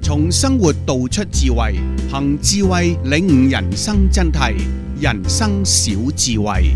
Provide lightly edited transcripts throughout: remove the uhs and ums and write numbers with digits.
從生活道出智慧，憑智慧領悟人生真諦。人生小智慧。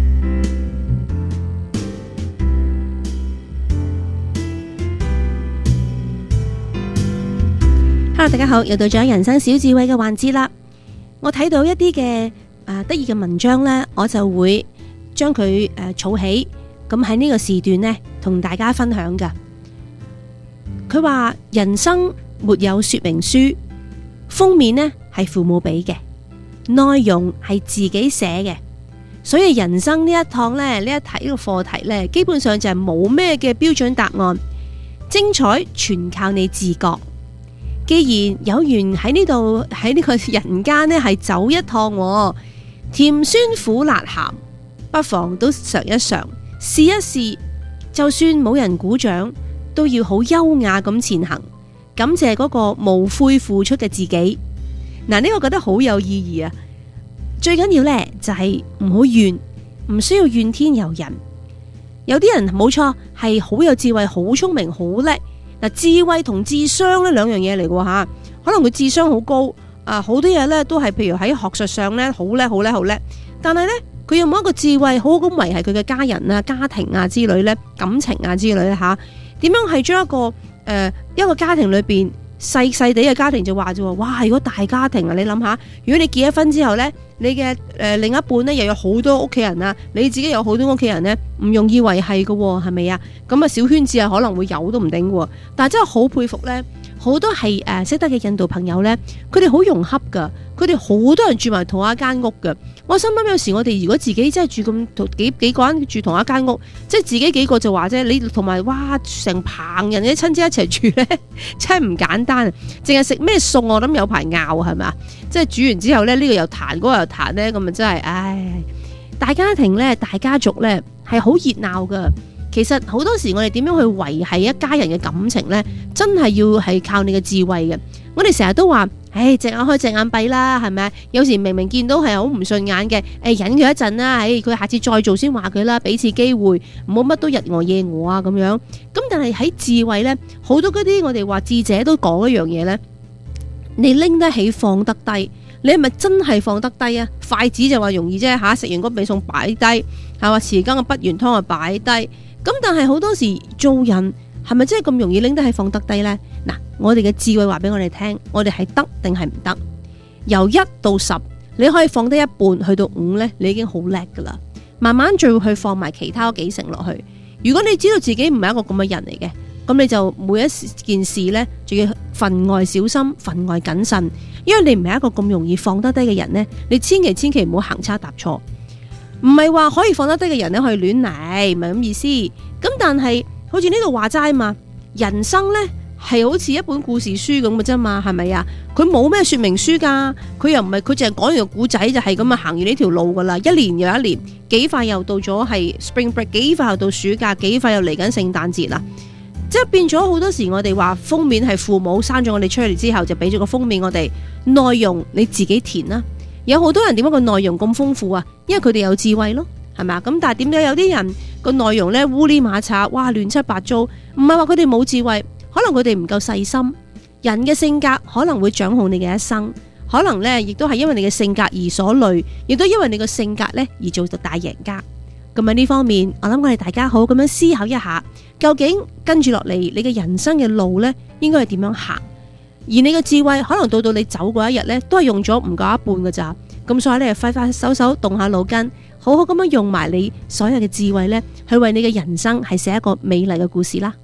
Hello， 大家好，又到咗人生小智慧嘅環節啦。我睇到一啲嘅得意嘅文章呢，我就會將佢儲起，咁喺呢個時段呢，同大家分享㗎。佢話人生沒有說明書，封面呢係父母俾嘅，內容係自己寫嘅，所以人生呢一趟呢，呢一題呢個課題呢，基本上就係冇咩嘅標準答案，精彩全靠你自覺。既然有緣喺呢度喺呢個人間呢係走一趟，甜酸苦辣鹹，不妨都嘗一嘗，試一試，就算冇人鼓掌，都要好優雅咁前行，感謝嗰個無悔付出嘅自己。嗱，呢個覺得好有意義啊！最緊要呢就係唔好怨，唔需要怨天尤人。有啲人冇錯係好有智慧、好聰明、好叻。嗱，智慧同智商呢兩樣嘢嚟嘅吓，可能佢智商好高，好多嘢呢都係譬如喺學術上呢好叻、好叻、好叻，但係呢，佢有冇一個智慧好好咁維繫佢嘅家人啊、家庭啊之類呢、感情啊之類呢吓？點樣係將一個家庭裏邊細細地嘅家庭就話啫，哇！如果大家庭啊，你諗下，如果你結咗婚之後呢，你嘅另一半呢又有好多屋企人啊，你自己有好多屋企人呢，唔容易維繫嘅，係咪啊？咁啊，小圈子啊可能會有都唔定嘅，但係真係好佩服呢，好多係識得嘅印度朋友呢，佢哋好融洽噶，佢哋好多人住埋同一間屋嘅。我心諗有時我哋如果自己真係住咁幾個人住同一間屋，即係自己幾個就話啫，你同埋哇成棚人嘅親戚一齊住呢，真係唔簡單。淨係食咩餸我諗有排拗係咪啊？即係煮完之後呢，呢個又彈嗰個又彈呢，咁啊真係唉！大家庭呢，大家族呢，係好熱鬧噶。其實好多時我哋點樣去維繫一家人嘅感情呢？真係要係靠你嘅智慧嘅。我哋成日都話，隻眼開隻眼閉啦，係咪？有時明明見到係好唔順眼嘅，忍佢一陣啦，佢下次再做先話佢啦，俾次機會，唔好乜都日我夜我啊咁樣。咁但係喺智慧呢，好多嗰啲我哋話智者都講一樣嘢呢：你拎得起放得低，你係咪真係放得低啊？筷子就話容易啫吓，食完嗰味餸擺低，係話匙羹嘅筆完湯啊擺低。咁但係好多時做人係咪真係咁容易拎得起放得低呢？嗱，我哋嘅智慧話俾我哋聽，我哋係得定係唔得？由1到10，你可以放低一半，去到5呢，你已經好叻噶啦。慢慢再去放埋其他幾成落去。如果你知道自己唔係一個咁嘅人嚟嘅，咁你就每一件事呢，仲要分外小心、分外謹慎，因為你唔係一個咁容易放得低嘅人呢，你千祈唔好行差踏錯。唔係話可以放得低嘅人咧，可以亂嚟，唔係咁意思。咁但係好似呢度話齋嘛，人生呢係好似一本故事書咁嘅啫嘛，係咪啊？佢冇咩說明書噶，佢又唔係佢淨係講完個故仔就係咁啊，行完呢條路噶啦，一年又一年，幾快又到咗係 Spring Break， 幾快又到暑假，幾快又嚟緊聖誕節啦。即係變咗好多時，我哋話封面係父母生咗我哋出嚟之後，就俾咗個封面我哋，內容你自己填啦。有好多人點解個內容咁豐富啊？因為佢哋有智慧咯，係咪啊？咁但係點解有啲人個內容呢烏哩馬擦，哇亂七八糟？唔係話佢哋冇智慧，可能佢哋唔夠細心。人嘅性格可能會掌控你嘅一生，可能呢亦都係因為你嘅性格而所累，亦都因為你個性格呢而做到大贏家。咁喺呢方面，我諗我哋大家好好咁樣思考一下，究竟跟住落嚟你嘅人生嘅路呢應該係點樣行？而你嘅智慧可能到你走嗰一日呢，都係用咗唔夠一半㗎咋。咁所以你就快手動下腦筋，好好咁樣用埋你所有嘅智慧呢，去為你嘅人生係寫一個美麗嘅故事啦。